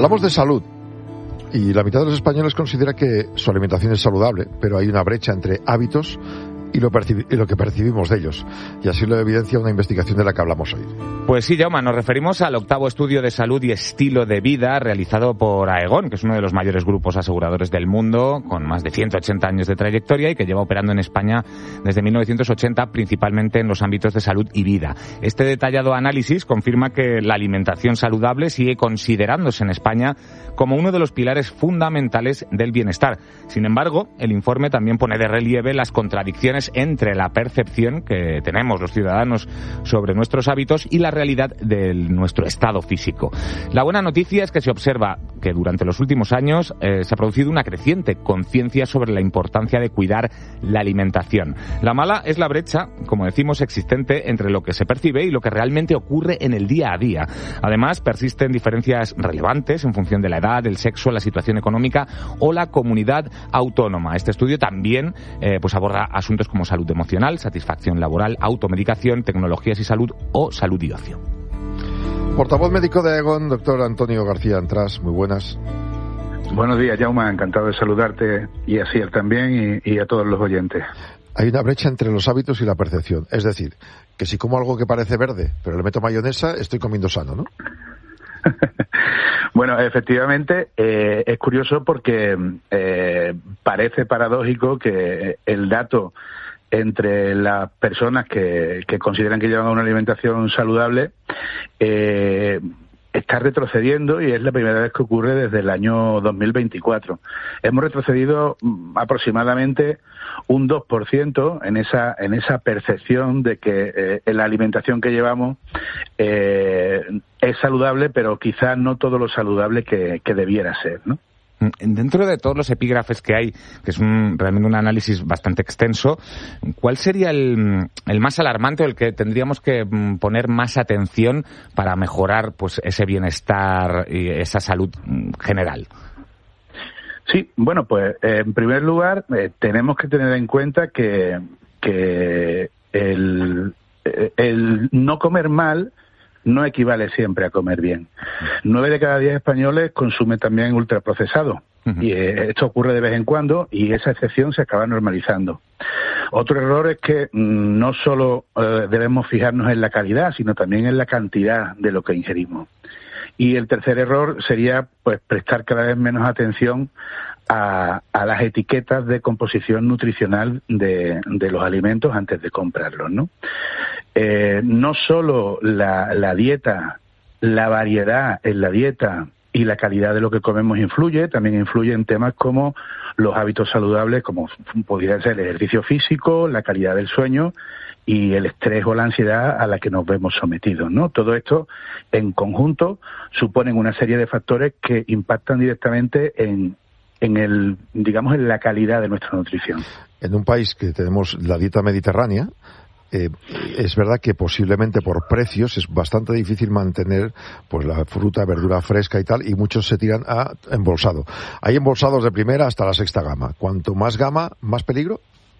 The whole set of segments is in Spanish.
Hablamos de salud y la mitad de los españoles considera que su alimentación es saludable, pero hay una brecha entre hábitos y lo que percibimos de ellos. Y así lo evidencia una investigación de la que hablamos hoy. Pues sí, Jaume, nos referimos al 8º estudio de salud y estilo de vida realizado por Aegon, que es uno de los mayores grupos aseguradores del mundo, con más de 180 años de trayectoria y que lleva operando en España desde 1980, principalmente en los ámbitos de salud y vida. Este detallado análisis confirma que la alimentación saludable sigue considerándose en España como uno de los pilares fundamentales del bienestar. Sin embargo, el informe también pone de relieve las contradicciones entre la percepción que tenemos los ciudadanos sobre nuestros hábitos y la realidad de nuestro estado físico. La buena noticia es que se observa que durante los últimos años se ha producido una creciente conciencia sobre la importancia de cuidar la alimentación. La mala es la brecha, como decimos, existente entre lo que se percibe y lo que realmente ocurre en el día a día. Además, persisten diferencias relevantes en función de la edad, el sexo, la situación económica o la comunidad autónoma. Este estudio también pues aborda asuntos como salud emocional, satisfacción laboral, automedicación, tecnologías y salud o salud y ocio. Portavoz médico de Aegon, doctor Antonio García Antras, muy buenas. Buenos días, Jaume, encantado de saludarte y a Sier también y a todos los oyentes. Hay una brecha entre los hábitos y la percepción, es decir, que si como algo que parece verde, pero le meto mayonesa, estoy comiendo sano, ¿no? Bueno, efectivamente, es curioso porque parece paradójico que el dato entre las personas que consideran que llevan una alimentación saludable está retrocediendo y es la primera vez que ocurre desde el año 2024. Hemos retrocedido aproximadamente un 2% en esa percepción de que la alimentación que llevamos es saludable, pero quizás no todo lo saludable que debiera ser, ¿no? Dentro de todos los epígrafes que hay, que es realmente un análisis bastante extenso, ¿cuál sería el más alarmante o el que tendríamos que poner más atención para mejorar pues ese bienestar y esa salud general? Sí, bueno, pues en primer lugar tenemos que tener en cuenta que el no comer mal no equivale siempre a comer bien. 9 de cada 10 españoles consumen también ultraprocesado. Y esto ocurre de vez en cuando y esa excepción se acaba normalizando. Otro error es que no solo debemos fijarnos en la calidad, sino también en la cantidad de lo que ingerimos. Y el tercer error sería pues prestar cada vez menos atención a las etiquetas de composición nutricional de los alimentos antes de comprarlos, ¿no? No solo la dieta, la variedad en la dieta y la calidad de lo que comemos influye, también influye en temas como los hábitos saludables, como podría ser el ejercicio físico, la calidad del sueño y el estrés o la ansiedad a la que nos vemos sometidos, ¿no? Todo esto en conjunto suponen una serie de factores que impactan directamente en la calidad de nuestra nutrición. En un país que tenemos la dieta mediterránea, es verdad que posiblemente por precios es bastante difícil mantener pues la fruta, verdura fresca y tal, y muchos se tiran a embolsado. Hay embolsados de primera hasta la sexta gama. Cuanto más gama, más peligro.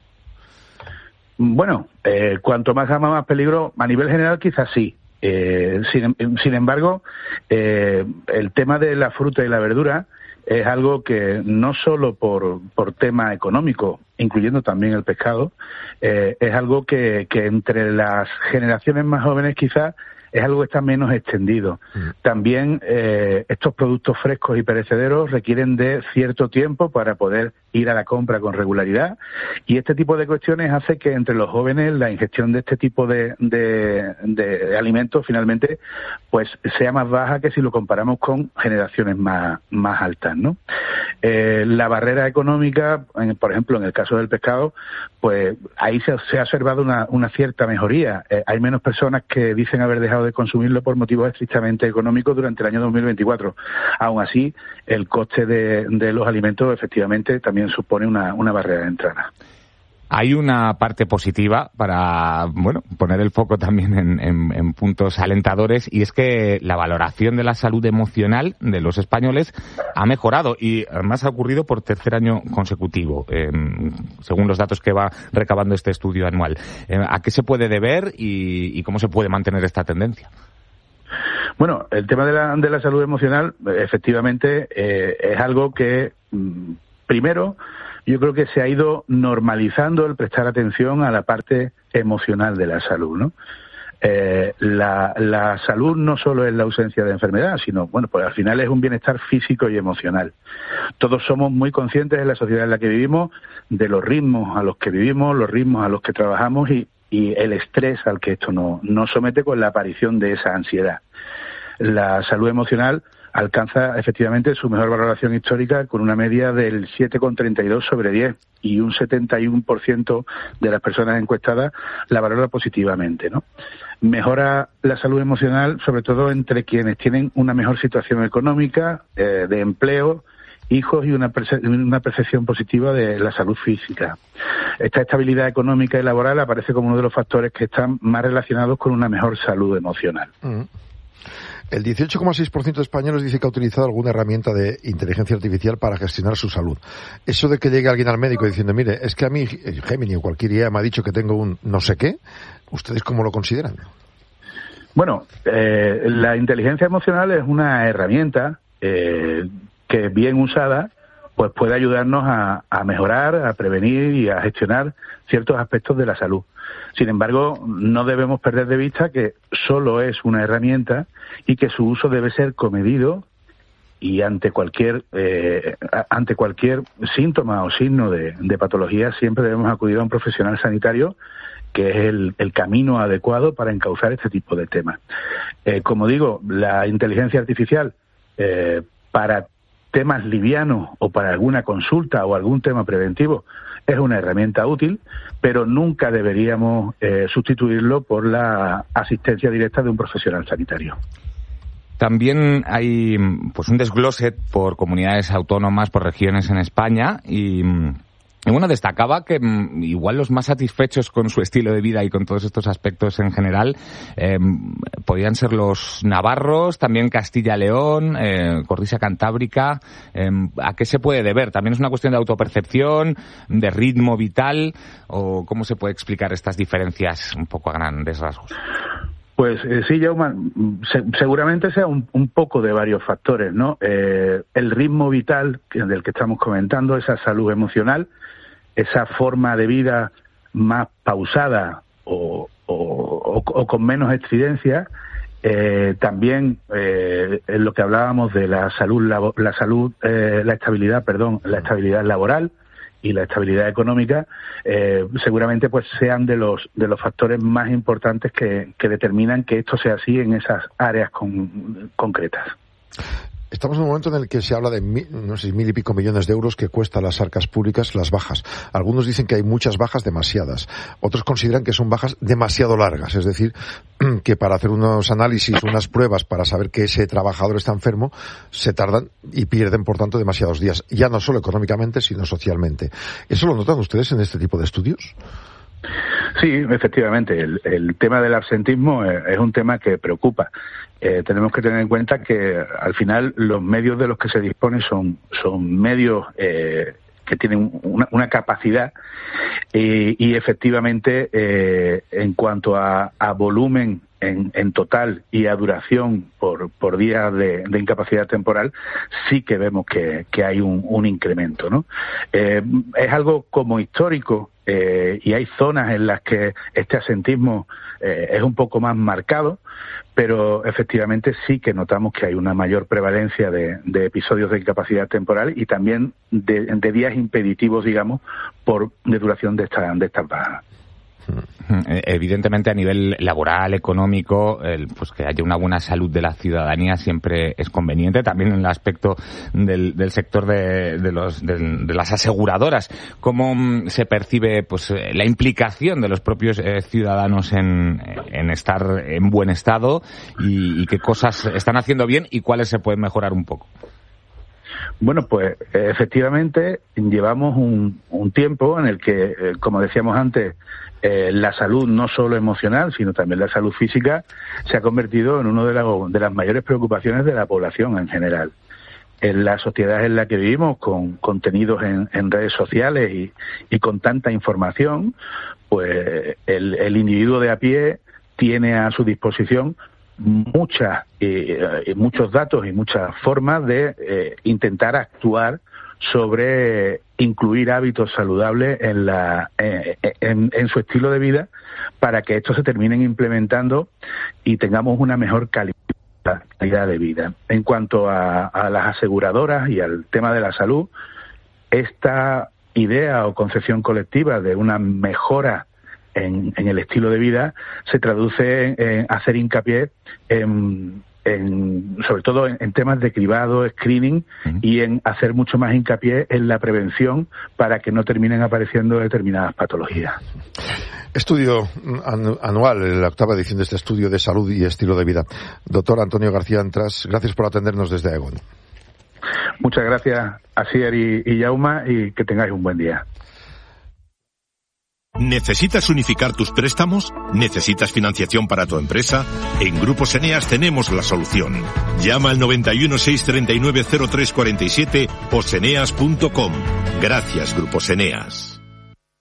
Bueno, cuanto más gama, más peligro. A nivel general, quizás sí. Sin embargo, el tema de la fruta y la verdura es algo que no solo por tema económico, incluyendo también el pescado, es algo que entre las generaciones más jóvenes quizás es algo que está menos extendido. También estos productos frescos y perecederos requieren de cierto tiempo para poder ir a la compra con regularidad y este tipo de cuestiones hace que entre los jóvenes la ingestión de este tipo de alimentos finalmente pues sea más baja que si lo comparamos con generaciones más altas, ¿no? La barrera económica, por ejemplo, en el caso del pescado, pues ahí se ha observado una cierta mejoría. Hay menos personas que dicen haber dejado de consumirlo por motivos estrictamente económicos durante el año 2024. Aún así, el coste de los alimentos efectivamente también supone una barrera de entrada. Hay una parte positiva para, poner el foco también en puntos alentadores, y es que la valoración de la salud emocional de los españoles ha mejorado y además ha ocurrido por tercer año consecutivo, según los datos que va recabando este estudio anual. ¿A qué se puede deber y cómo se puede mantener esta tendencia? Bueno, el tema de la salud emocional, efectivamente, es algo que, primero, yo creo que se ha ido normalizando el prestar atención a la parte emocional de la salud, ¿no? La salud no solo es la ausencia de enfermedad, sino, bueno, pues al final es un bienestar físico y emocional. Todos somos muy conscientes en la sociedad en la que vivimos de los ritmos a los que vivimos, los ritmos a los que trabajamos y el estrés al que esto nos somete con la aparición de esa ansiedad. La salud emocional alcanza efectivamente su mejor valoración histórica con una media del 7,32 sobre 10 y un 71% de las personas encuestadas la valora positivamente, ¿no? Mejora la salud emocional sobre todo entre quienes tienen una mejor situación económica, de empleo, hijos y una percepción positiva de la salud física. Esta estabilidad económica y laboral aparece como uno de los factores que están más relacionados con una mejor salud emocional. El 18,6% de españoles dice que ha utilizado alguna herramienta de inteligencia artificial para gestionar su salud. Eso de que llegue alguien al médico diciendo, mire, es que a mí Gemini o cualquier IA me ha dicho que tengo un no sé qué, ¿ustedes cómo lo consideran? Bueno, la inteligencia emocional es una herramienta que bien usada pues puede ayudarnos a mejorar, a prevenir y a gestionar ciertos aspectos de la salud. Sin embargo, no debemos perder de vista que solo es una herramienta y que su uso debe ser comedido y ante cualquier síntoma o signo de patología siempre debemos acudir a un profesional sanitario, que es el camino adecuado para encauzar este tipo de temas. Como digo, la inteligencia artificial para temas livianos o para alguna consulta o algún tema preventivo es una herramienta útil, pero nunca deberíamos sustituirlo por la asistencia directa de un profesional sanitario. También hay pues un desglose por comunidades autónomas, por regiones en España y bueno, destacaba que igual los más satisfechos con su estilo de vida y con todos estos aspectos en general podían ser los navarros, también Castilla-León, Cornisa Cantábrica. ¿A qué se puede deber? ¿También es una cuestión de autopercepción, de ritmo vital? ¿O cómo se puede explicar estas diferencias un poco a grandes rasgos? Pues sí, Jaume, seguramente sea un poco de varios factores, ¿no? El ritmo vital del que estamos comentando, esa salud emocional, esa forma de vida más pausada o con menos estridencia, también en lo que hablábamos de la estabilidad laboral y la estabilidad económica, seguramente pues sean de los factores más importantes que determinan que esto sea así en esas áreas concretas. Estamos en un momento en el que se habla de 1.000 y pico millones de euros que cuesta a las arcas públicas las bajas. Algunos dicen que hay muchas bajas, demasiadas. Otros consideran que son bajas demasiado largas. Es decir, que para hacer unos análisis, unas pruebas para saber que ese trabajador está enfermo, se tardan y pierden, por tanto, demasiados días. Ya no solo económicamente, sino socialmente. ¿Eso lo notan ustedes en este tipo de estudios? Sí, efectivamente. El tema del absentismo es un tema que preocupa. Tenemos que tener en cuenta que al final los medios de los que se dispone son medios que tienen una capacidad y efectivamente en cuanto a volumen en total y a duración por días de incapacidad temporal, sí que vemos que hay un incremento, ¿no? Es algo como histórico y hay zonas en las que este absentismo es un poco más marcado, pero efectivamente sí que notamos que hay una mayor prevalencia de episodios de incapacidad temporal y también de días impeditivos, digamos, de duración de estas bajas. Evidentemente, a nivel laboral, económico, pues que haya una buena salud de la ciudadanía siempre es conveniente. También en el aspecto del sector de las aseguradoras, cómo se percibe pues la implicación de los propios ciudadanos en estar en buen estado y qué cosas están haciendo bien y cuáles se pueden mejorar un poco. Bueno, pues efectivamente llevamos un tiempo en el que, como decíamos antes, la salud no solo emocional, sino también la salud física se ha convertido en una de las mayores preocupaciones de la población en general. En la sociedad en la que vivimos, con contenidos en redes sociales y con tanta información, pues el individuo de a pie tiene a su disposición muchos datos y muchas formas de intentar actuar sobre incluir hábitos saludables en su estilo de vida para que estos se terminen implementando y tengamos una mejor calidad de vida. En cuanto a las aseguradoras y al tema de la salud, esta idea o concepción colectiva de una mejora en el estilo de vida se traduce en hacer hincapié sobre todo en temas de cribado, screening, y en hacer mucho más hincapié en la prevención para que no terminen apareciendo determinadas patologías. Estudio anual, la 8ª edición de este estudio de salud y estilo de vida. Doctor Antonio García Antras, gracias por atendernos desde Aegon. Muchas gracias, Asier y Jaume, y que tengáis un buen día. ¿Necesitas unificar tus préstamos? ¿Necesitas financiación para tu empresa? En Grupos Eneas tenemos la solución. Llama al 91 639 0347 o seneas.com. Gracias, Grupos Eneas.